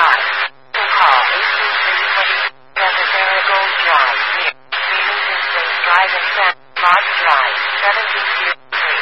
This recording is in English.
Drive. To call 823-20 Marigold Drive, near Stevens Drive and San Lodge Drive, 720.